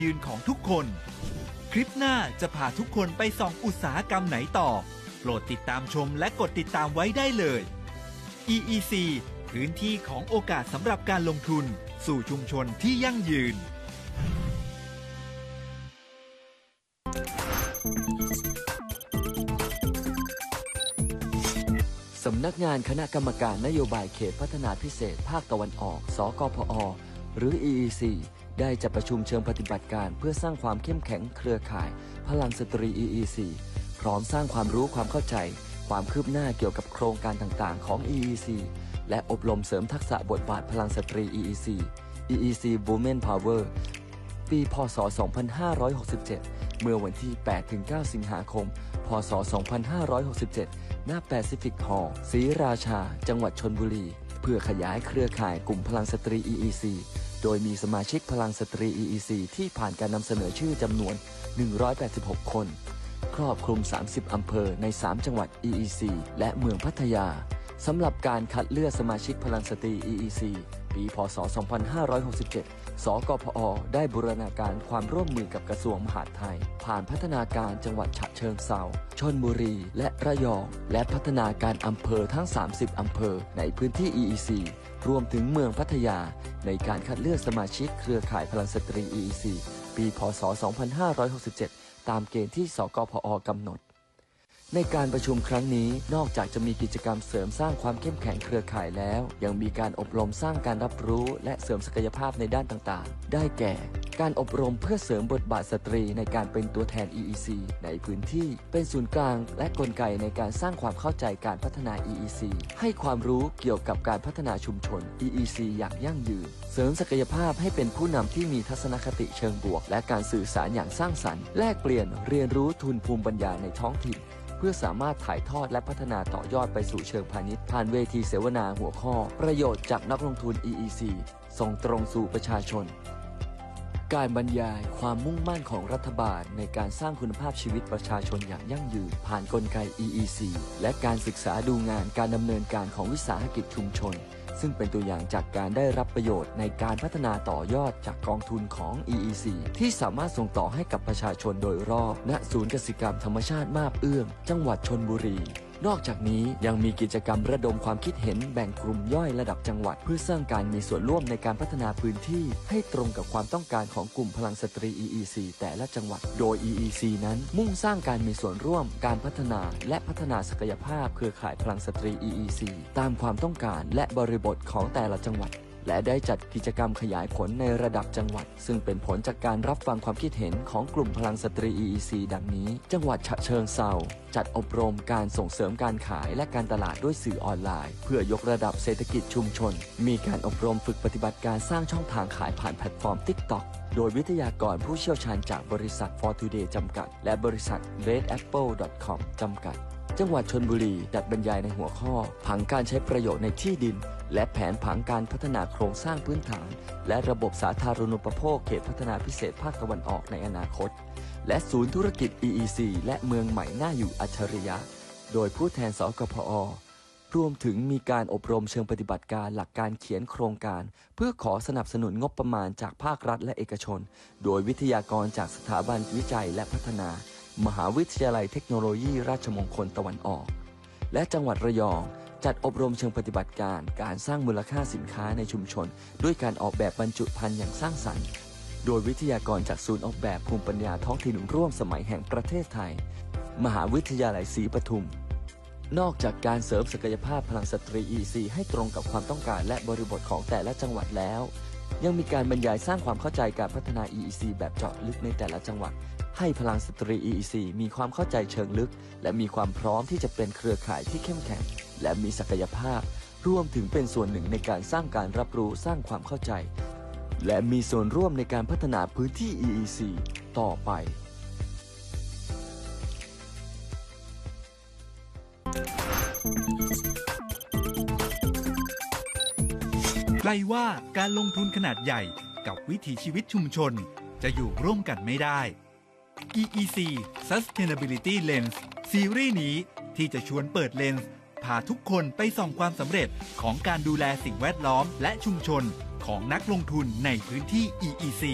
ยืนของทุกคนคลิปหน้าจะพาทุกคนไปส่องอุตสาหกรรมไหนต่อโปรดติดตามชมและกดติดตามไว้ได้เลย EEC พื้นที่ของโอกาสสำหรับการลงทุนสู่ชุมชนที่ยั่งยืนสำนักงานคณะกรรมการนโยบายเขตพัฒนาพิเศษภาคตะวันออกสกพอหรือ EEC ได้จัดประชุมเชิงปฏิบัติการเพื่อสร้างความเข้มแข็งเครือข่ายพลังสตรี EEC พร้อมสร้างความรู้ความเข้าใจความคืบหน้าเกี่ยวกับโครงการต่างๆของ EEC และอบรมเสริมทักษะบทบาทพลังสตรี EEC Women Power ปีพ.ศ. 2567 เมื่อวันที่ 8-9 สิงหาคม พ.ศ. 2567 ณ Pacific Hall ศรีราชา จังหวัดชลบุรี เพื่อขยายเครือข่ายกลุ่มพลังสตรี EEC โดยมีสมาชิกพลังสตรี EEC ที่ผ่านการนำเสนอชื่อจำนวน 186 คน ครอบคลุม 30 อำเภอใน 3 จังหวัด EEC และเมืองพัทยา สำหรับการคัดเลือกสมาชิกพลังสตรี EEC ปีพ.ศ. 2567 สกพอได้บูรณาการความร่วมมือกับกระทรวงมหาดไทยผ่านพัฒนาการจังหวัดฉะเชิงเทราชลบุรีและระยองและพัฒนาการอำเภอทั้ง 30 อำเภอในพื้นที่ EEC รวมถึงเมืองพัทยาในการคัดเลือกสมาชิกเครือข่ายพลังสตรี EEC ปีพ.ศ. 2567 ตามเกณฑ์ที่สกพอกำหนดในการประชุมครั้งนี้นอกจากจะมีกิจกรรมเสริมสร้างความเข้มแข็งเครือข่ายแล้วยังมีการอบรมสร้างการรับรู้และเสริมศักยภาพในด้านต่างๆได้แก่การอบรมเพื่อเสริมบทบาทสตรีในการเป็นตัวแทน EEC ในพื้นที่เป็นศูนย์กลางและกลไกในการสร้างความเข้าใจการพัฒนา EEC ให้ความรู้เกี่ยวกับการพัฒนาชุมชน EEC อย่างยั่งยืนเสริมศักยภาพให้เป็นผู้นำที่มีทัศนคติเชิงบวกและการสื่อสารอย่างสร้างสรรค์แลกเปลี่ยนเรียนรู้ทุนภูมิปัญญาในท้องถิ่นเพื่อสามารถถ่ายทอดและพัฒนาต่อยอดไปสู่เชิงพาณิชย์ผ่านเวทีเสวนาหัวข้อประโยชน์จากนักลงทุน EEC ส่งตรงสู่ประชาชนการบรรยายความมุ่งมั่นของรัฐบาลในการสร้างคุณภาพชีวิตประชาชนอย่างยั่งยืนผ่านกลไก EEC และการศึกษาดูงานการดำเนินการของวิสาหกิจชุมชนซึ่งเป็นตัวอย่างจากการได้รับประโยชน์ในการพัฒนาต่อยอดจากกองทุนของ EEC ที่สามารถส่งต่อให้กับประชาชนโดยรอบณศูนย์กสิกรรมธรรมชาติมาบเอื้องจังหวัดชลบุรีนอกจากนี้ยังมีกิจกรรมระดมความคิดเห็นแบ่งกลุ่มย่อยระดับจังหวัดเพื่อสร้างการมีส่วนร่วมในการพัฒนาพื้นที่ให้ตรงกับความต้องการของกลุ่มพลังสตรี EEC แต่ละจังหวัดโดย EEC นั้นมุ่งสร้างการมีส่วนร่วมการพัฒนาและพัฒนาศักยภาพเครือข่ายพลังสตรี EEC ตามความต้องการและบริบทของแต่ละจังหวัดและได้จัดกิจกรรมขยายผลในระดับจังหวัดซึ่งเป็นผลจากการรับฟังความคิดเห็นของกลุ่มพลังสตรี EEC ดังนี้จังหวัดฉะเชิงเทราจัดอบรมการส่งเสริมการขายและการตลาดด้วยสื่อออนไลน์เพื่อยกระดับเศรษฐกิจชุมชนมีการอบรมฝึกปฏิบัติการสร้างช่องทางขายผ่านแพลตฟอร์ม TikTok โดยวิทยากรผู้เชี่ยวชาญจากบริษัท For Today จำกัดและบริษัท redapple.com จำกัดจังหวัดชลบุรีจัดบรรยายในหัวข้อผังการใช้ประโยชน์ในที่ดินและแผนผังการพัฒนาโครงสร้างพื้นฐานและระบบสาธารณูปโภคเขตพัฒนาพิเศษภาคตะวันออกในอนาคตและศูนย์ธุรกิจ EEC และเมืองใหม่น่าอยู่อัจฉริยะโดยผู้แทนสกพอรวมถึงมีการอบรมเชิงปฏิบัติการหลักการเขียนโครงการเพื่อขอสนับสนุนงบประมาณจากภาครัฐและเอกชนโดยวิทยากรจากสถาบันวิจัยและพัฒนามหาวิทยาลัยเทคโนโลยีราชมงคลตะวันออกและจังหวัดระยองจัดอบรมเชิงปฏิบัติการสร้างมูลค่าสินค้าในชุมชนด้วยการออกแบบบรรจุภัณฑ์อย่างสร้างสรรค์โดยวิทยากรจากศูนย์ออกแบบภูมิปัญญาท้องถิ่นร่วมสมัยแห่งประเทศไทยมหาวิทยาลัยศรีปทุมนอกจากการเสริมศักยภาพพลังสตรี EEC ให้ตรงกับความต้องการและบริบทของแต่ละจังหวัดแล้วยังมีการบรรยายสร้างความเข้าใจการพัฒนา EEC แบบเจาะลึกในแต่ละจังหวัดให้พลังสตรี EEC มีความเข้าใจเชิงลึกและมีความพร้อมที่จะเป็นเครือข่ายที่เข้มแข็งและมีศักยภาพรวมถึงเป็นส่วนหนึ่งในการสร้างการรับรู้สร้างความเข้าใจและมีส่วนร่วมในการพัฒนาพื้นที่ EEC ต่อไปไกลว่าการลงทุนขนาดใหญ่กับวิถีชีวิตชุมชนจะอยู่ร่วมกันไม่ได้ EEC Sustainability Lens ซีรีส์นี้ที่จะชวนเปิดเลนส์พาทุกคนไปส่องความสำเร็จของการดูแลสิ่งแวดล้อมและชุมชนของนักลงทุนในพื้นที่ EEC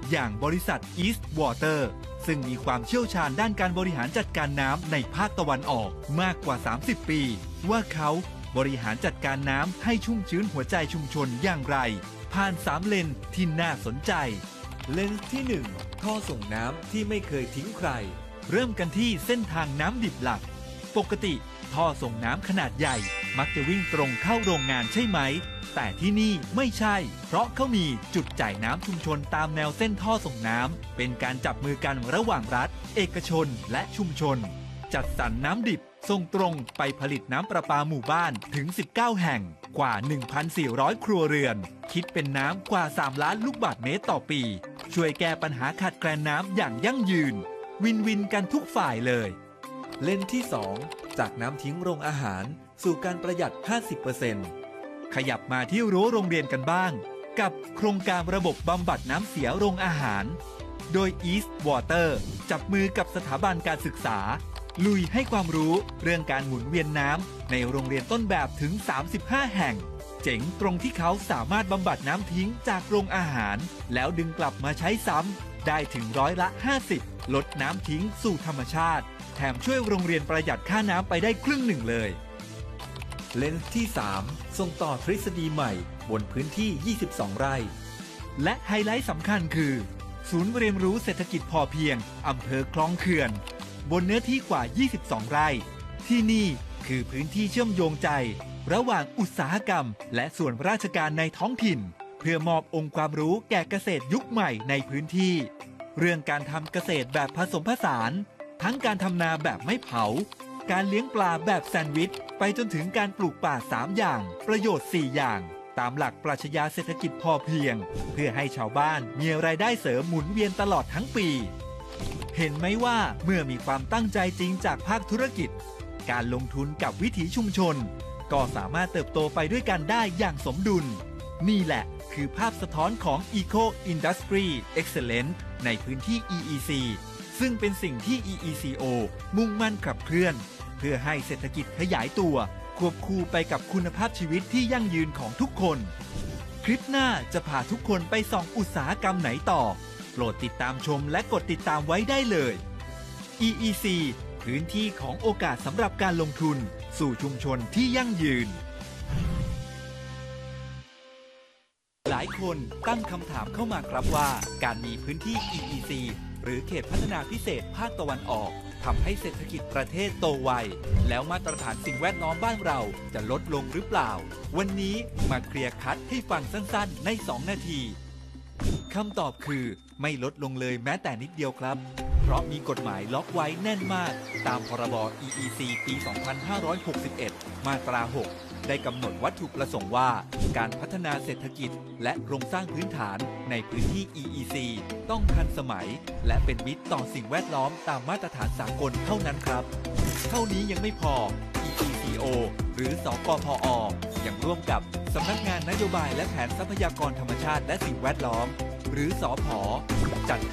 อย่างบริษัท East Water ซึ่งมีความเชี่ยวชาญด้านการบริหารจัดการน้ำในภาคตะวันออกมากกว่า 30 ปี ว่าเขาบริหารจัดการน้ำให้ชุ่มชื้นหัวใจชุมชนอย่างไร ผ่าน3เลนที่น่าสนใจเลนส์ที่ 1 ท่อส่งน้ำที่ไม่เคยทิ้งใครเริ่มกันที่เส้นทางน้ำดิบหลักปกติท่อส่งน้ำขนาดใหญ่มักจะวิ่งตรงเข้าโรงงานใช่ไหมแต่ที่นี่ไม่ใช่เพราะเขามีจุดจ่ายน้ำชุมชนตามแนวเส้นท่อส่งน้ำเป็นการจับมือกันระหว่างรัฐเอกชนและชุมชนจัดสรรน้ำดิบส่งตรงไปผลิตน้ำประปาหมู่บ้านถึง19แห่งกว่า 1,400 ครัวเรือนคิดเป็นน้ำกว่า3ล้านลูกบาศก์เมตรต่อปีช่วยแก้ปัญหาขาดแคลนน้ำอย่างยั่งยืนวินวินกันทุกฝ่ายเลยเลนที่ 2 จากน้ำทิ้งโรงอาหารสู่การประหยัด 50% ขยับมาที่รั้วโรงเรียนกันบ้างกับโครงการระบบบำบัดน้ำเสียโรงอาหารโดย East Water จับมือกับสถาบันการศึกษาลุยให้ความรู้เรื่องการหมุนเวียนน้ำในโรงเรียนต้นแบบถึง35แห่งเจ๋งตรงที่เขาสามารถบำบัดน้ำทิ้งจากโรงอาหารแล้วดึงกลับมาใช้ซ้ำได้ถึง50%ลดน้ำทิ้งสู่ธรรมชาติแถมช่วยโรงเรียนประหยัดค่าน้ำไปได้ครึ่งหนึ่งเลยเลนส์ที่ 3 ส่งต่อทฤษฎีใหม่บนพื้นที่22ไร่และไฮไลท์สำคัญคือศูนย์เรียนรู้เศรษฐกิจพอเพียงอำเภอคลองเขื่อนบนเนื้อที่กว่า22ไร่ที่นี่คือพื้นที่เชื่อมโยงใจระหว่างอุตสาหกรรมและส่วนราชการในท้องถิ่นเพื่อมอบองค์ความรู้แก่เกษตรยุคใหม่ในพื้นที่เรื่องการทำเกษตรแบบผสมผสานทั้งการทำนาแบบไม่เผาการเลี้ยงปลาแบบแซนด์วิชไปจนถึงการปลูกป่า3อย่างประโยชน์4อย่างตามหลักปรัชญาเศรษฐกิจพอเพียงเพื่อให้ชาวบ้านมีรายได้เสริมหมุนเวียนตลอดทั้งปีเห็นไหมว่าเมื่อมีความตั้งใจจริงจากภาคธุรกิจการลงทุนกับวิถีชุมชนก็สามารถเติบโตไปด้วยกันได้อย่างสมดุลนี่แหละคือภาพสะท้อนของ Eco Industry Excellence ในพื้นที่ EEC ซึ่งเป็นสิ่งที่ EECO มุ่งมั่นขับเคลื่อนเพื่อให้เศรษฐกิจขยายตัวควบคู่ไปกับคุณภาพชีวิตที่ยั่งยืนของทุกคนคลิปหน้าจะพาทุกคนไปส่องอุตสาหกรรมไหนต่อโปรดติดตามชมและกดติดตามไว้ได้เลย EEC พื้นที่ของโอกาสสำหรับการลงทุนสู่ชุมชนที่ยั่งยืนหลายคนตั้งคำถามเข้ามาครับว่าการมีพื้นที่ EEC หรือเขตพัฒนาพิเศษภาคตะวันออกทำให้เศรษฐกิจประเทศโตไวแล้วมาตรฐานสิ่งแวดล้อมบ้านเราจะลดลงหรือเปล่าวันนี้มาเคลียร์คัดให้ฟังสั้นๆใน2นาทีคำตอบคือไม่ลดลงเลยแม้แต่นิดเดียวครับเพราะมีกฎหมายล็อกไว้แน่นมากตามพรบ EEC ปี 2561 มาตรา 6 ได้กำหนดวัตถุประสงค์ว่าการพัฒนาเศรษฐกิจและโครงสร้างพื้นฐานในพื้นที่ EEC ต้องทันสมัยและเป็นมิตรต่อสิ่งแวดล้อมตามมาตรฐานสากลเท่านั้นครับเท่านี้ยังไม่พอ EECO หรือสกพอยังร่วมกับสำนักงานนโยบายและแผนทรัพยากรธรรมชาติและสิ่งแวดล้อมหรือสผจัด